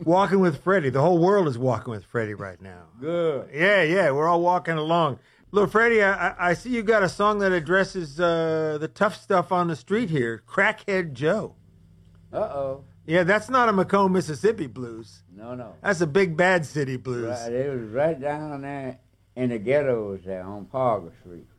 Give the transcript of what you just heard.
Walking with Freddie. The whole world is walking with Freddie right now. Good. Yeah, we're all walking along. Little Freddie, I see you got a song that addresses the tough stuff on the street here, Crackhead Joe. Uh-oh. Yeah, that's not a Macomb, Mississippi blues. No. That's a big bad city blues. Right, it was right down there in the ghettos there on Parker Street.